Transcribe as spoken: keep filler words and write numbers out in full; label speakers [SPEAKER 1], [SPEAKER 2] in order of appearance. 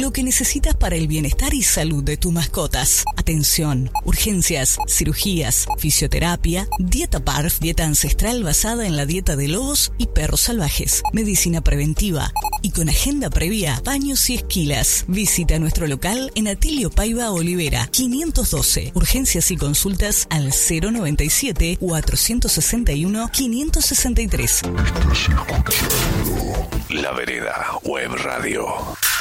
[SPEAKER 1] lo que necesitas para el bienestar y salud de tus mascotas. Atención, urgencias, cirugías, fisioterapia, dieta P A R F, dieta ancestral basada en la dieta de lobos y perros salvajes, medicina preventiva y con agenda previa, baños y esquilas. Visita nuestro local en Atilio Paiva Olivera, quinientos doce. Urgencias y consultas al cero noventa y siete, cuatrocientos sesenta y uno, quinientos sesenta y tres.
[SPEAKER 2] La Vereda Web Radio.